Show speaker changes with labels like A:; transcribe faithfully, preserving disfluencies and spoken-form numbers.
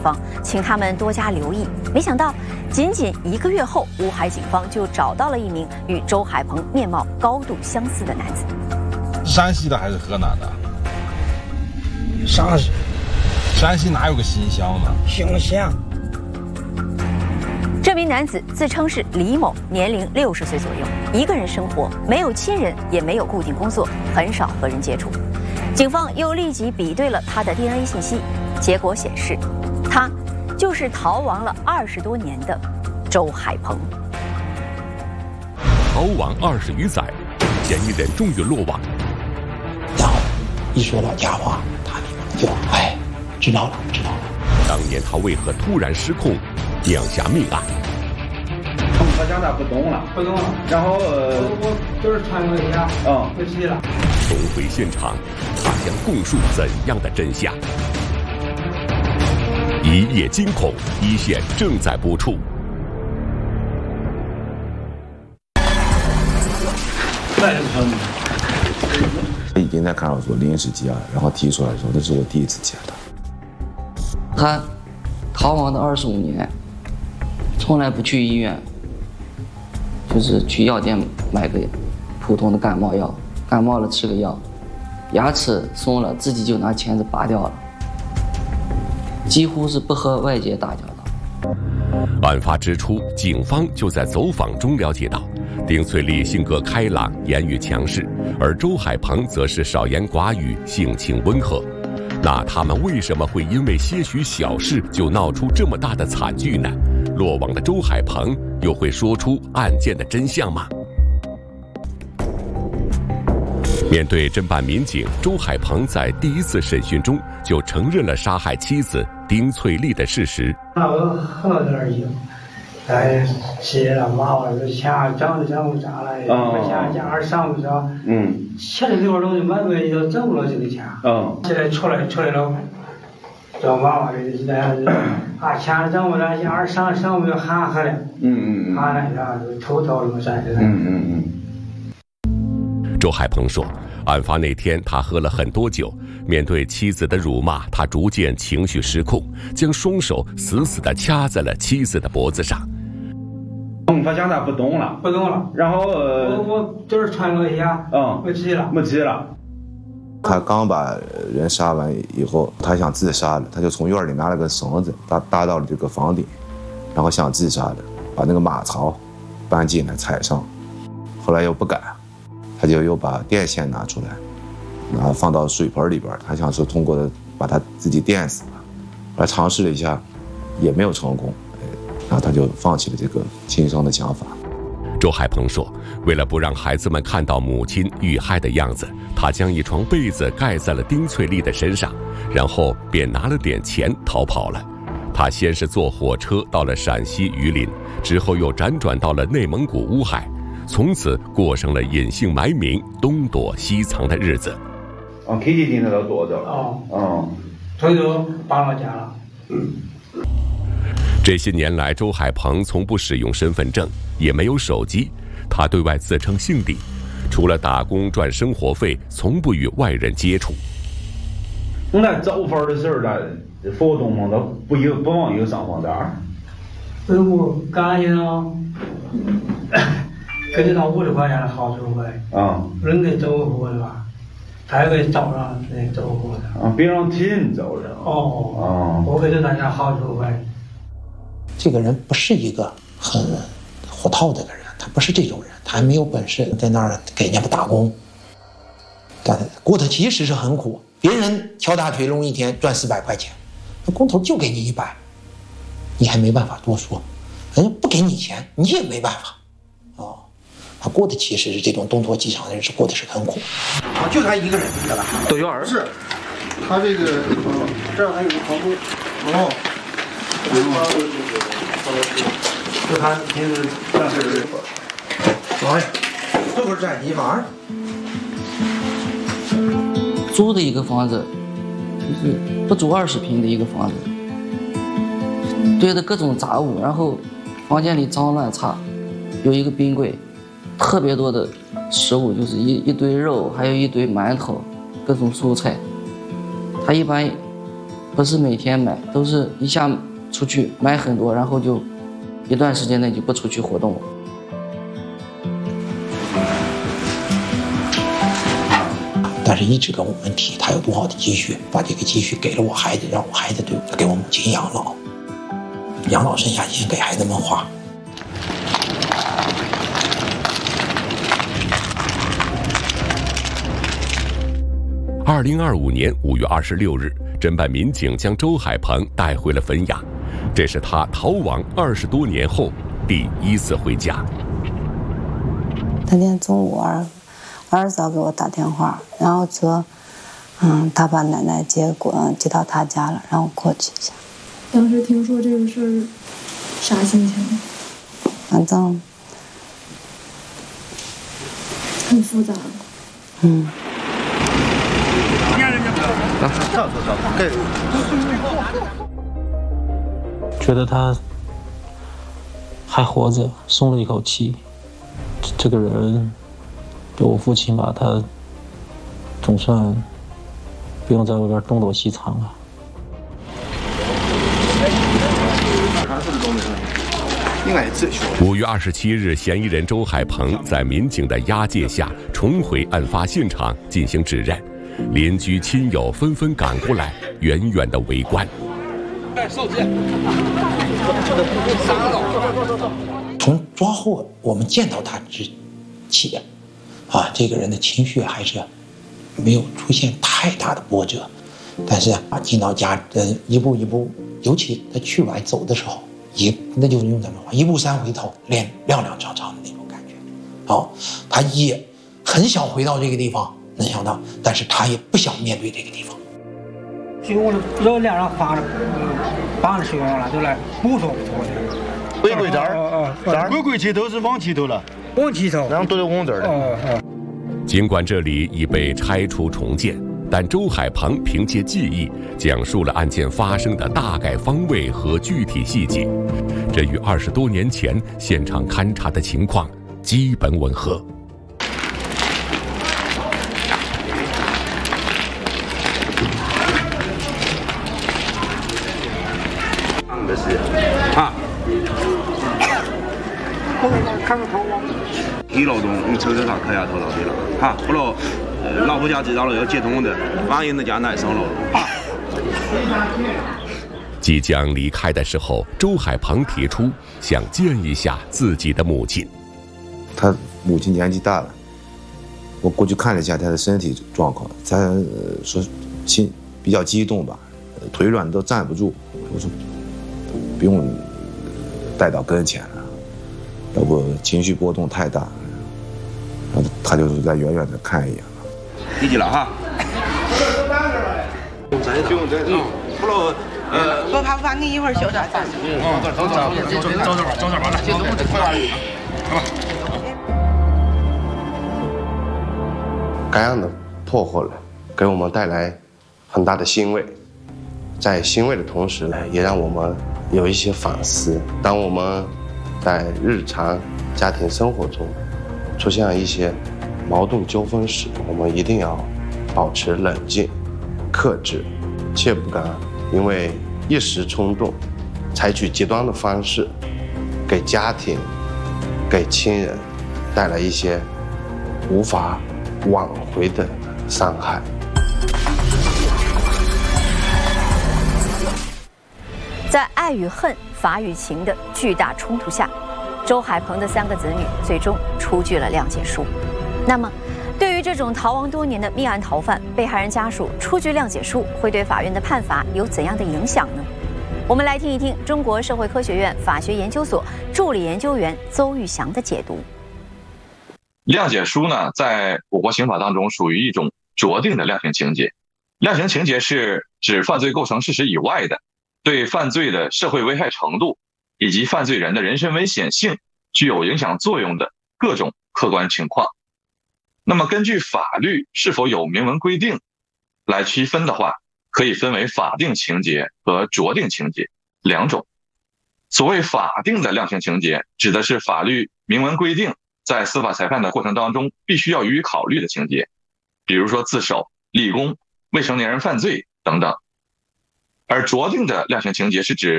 A: 方，请他们多加留意。没想到，仅仅一个月后，乌海警方就找到了一名与周海鹏面貌高度相似的男子。
B: 山西的还是河南的？
C: 陕西。
B: 山西哪有个新乡呢？
C: 新乡。
A: 这名男子自称是李某，年龄六十岁左右，一个人生活，没有亲人，也没有固定工作，很少和人接触。警方又立即比对了他的 D N A 信息，结果显示，他就是逃亡了二十多年的周海鹏。
D: 逃亡二十余载，嫌疑人终于落网。
C: 然后一说老家话，他就哎，知道了，知道了。
D: 当年他为何突然失控？酿下命案。
E: 他讲他不懂了，
F: 不懂了。
E: 然后呃，
F: 我我就是穿了一下，
E: 嗯，
F: 不急了。
D: 重回现场，他将供述怎样的真相？一夜惊恐，一线正在播出。
E: 那是他们。
G: 已经在看守所临时羁押，然后提出来的时候，那是我第一次见他。
H: 他逃亡的二十五年，从来不去医院，就是去药店买个普通的感冒药，感冒了吃个药，牙齿松了自己就拿钳子拔掉了，几乎是不和外界打交道。
D: 案发之初，警方就在走访中了解到，丁翠丽性格开朗，言语强势，而周海鹏则是少言寡语，性情温和。那他们为什么会因为些许小事就闹出这么大的惨剧呢？落网的周海鹏又会说出案件的真相吗？面对侦办民警，周海鹏在第一次审讯中就承认了杀害妻子丁翠丽的事实。
F: 我喝点儿酒，哎，吃了娃娃就钱挣的挣不着了，我钱家儿上不着，嗯，吃了六钟就慢慢就挣不了这个钱，嗯，现在出来出来了，这娃娃的现在啊钱挣不着，家儿上上不了喊喝了，嗯嗯，喊了然后就偷偷了啥的，嗯嗯嗯。
D: 周海鹏说，案发那天他喝了很多酒，面对妻子的辱骂，他逐渐情绪失控，将双手死死地掐在了妻子的脖子上。
E: 嗯，他讲他不懂了，
F: 不懂了。然后呃，我我就是穿了一下，嗯，没急了，
E: 没急了。
G: 他刚把人杀完以后，他想自杀了，他就从院里拿了个绳子搭搭到了这个房顶，然后想自杀的，把那个马槽搬进来踩上，后来又不敢。他就又把电线拿出来，然后放到水盆里边，他想说通过把他自己电死了，后来尝试了一下，也没有成功，然后他就放弃了这个轻生的想法。
D: 周海鹏说，为了不让孩子们看到母亲遇害的样子，他将一床被子盖在了丁翠丽的身上，然后便拿了点钱逃跑了。他先是坐火车到了陕西榆林，之后又辗转到了内蒙古乌海，从此过上了隐姓埋名、东躲西藏的日子。
E: 啊 ，K T 今天都做着了。
F: 哦，
E: 嗯，
F: 这就搬了家了。嗯。
D: 这些年来，周海鹏从不使用身份证，也没有手机，他对外自称姓李，除了打工赚生活费，从不与外人接触。
E: 那早饭的事儿，咱活动嘛，都不有不往有上房单。
F: 这屋干净啊。给这趟五十块钱的好处费，啊，人给走户的吧，他也给找上那走户的，
E: 啊，别让亲走了。
F: 哦，哦，我给这单上好处费。
C: 这个人不是一个很活套的个人，他不是这种人，他还没有本事在那儿给人家打工，干过得其实是很苦。别人敲打锤龙一天赚四百块钱，那工头就给你一百，你还没办法多说，人家不给你钱，你也没办法。哦，他过的其实是这种东躲西藏的日子，过的是很苦。啊，就他一个人，对吧？
I: 都有儿子。他这个，嗯，这儿还有个房东。哦。
C: 就他平时干事这会儿。哎呀，这会儿在地方。
H: 租的一个房子，就是不足二十平的一个房子，堆的各种杂物，然后房间里脏乱差。有一个冰柜，特别多的食物，就是一一堆肉，还有一堆馒头，各种蔬菜。他一般不是每天买，都是一下出去买很多，然后就一段时间内就不出去活动了。
C: 但是一直跟我们提他有多少的积蓄，把这个积蓄给了我孩子，让我孩子对给我母亲养老，养老剩下钱给孩子们花。
D: 二零二五年五月二十六日，侦办民警将周海鹏带回了汾阳，这是他逃亡二十多年后第一次回家。
J: 那天中午儿，儿子给我打电话，然后说，嗯，他把奶奶接过接到他家了，让我过去一下。
K: 当时听说这个事儿，啥心情？
J: 反正
K: 很复杂。
J: 嗯。
L: 觉得他还活着，松了一口气。这个人，就我父亲吧，他总算不用在外边东躲西藏了。
D: 五月二十七日，嫌疑人周海鹏在民警的押解下重回案发现场进行指认。邻居亲友纷纷赶过来，远远的围观。
C: 从抓获我们见到他之起，啊，这个人的情绪还是没有出现太大的波折，但是啊，进到家，呃，一步一步，尤其他去外走的时候，一那就是用咱们话，一步三回头，脸踉踉跄跄的那种感觉。哦，他也很想回到这个地方。能想到，但是他也不想面对这个地方。
F: 就我这两人放着，绑着手了，就来不说不说的。
I: 违规这儿，这儿违规起头是往起头了，
F: 往起头，
I: 然后都在往这儿了。
D: 尽管这里已被拆除重建，但周海鹏凭借记忆讲述了案件发生的大概方位和具体细节，这与二十多年前现场勘查的情况基本吻合。
M: 啊！一劳动，你抽手上磕下头到底了，哈！不了，呃，老婆家知道了要接通的，万一那家难上了。啊！
D: 即将离开的时候，周海鹏提出想见一下自己的母亲。
G: 他母亲年纪大了，我过去看了一下他的身体状况，他、呃、说心比较激动吧，腿软都站不住。我说不用带到跟前了，要不情绪波动太大。然后他就是在远远的看一眼了。
M: 理解了哈。不用再不用不了。呃，
N: 不怕不怕，你一会儿休着。嗯，走走走走走走吧，走走吧，来，走吧，快吧。
O: 该案的破获了，给我们带来很大的欣慰。在欣慰的同时呢，也让我们有一些反思。当我们在日常家庭生活中出现了一些矛盾纠纷时，我们一定要保持冷静、克制，切不敢因为一时冲动，采取极端的方式，给家庭、给亲人带来一些无法挽回的伤害。
A: 在爱与恨、法与情的巨大冲突下，周海鹏的三个子女最终出具了谅解书。那么，对于这种逃亡多年的命案逃犯，被害人家属出具谅解书会对法院的判罚有怎样的影响呢？我们来听一听中国社会科学院法学研究所助理研究员邹玉祥的解读。
P: 谅解书呢，在我国刑法当中属于一种酌定的量刑情节。量刑情节是指犯罪构成事实以外的，对犯罪的社会危害程度以及犯罪人的人身危险性具有影响作用的各种客观情况。那么根据法律是否有明文规定来区分的话，可以分为法定情节和酌定情节两种。所谓法定的量刑情节，指的是法律明文规定在司法裁判的过程当中必须要予以考虑的情节，比如说自首、立功、未成年人犯罪等等。 而酌定的量刑情节是指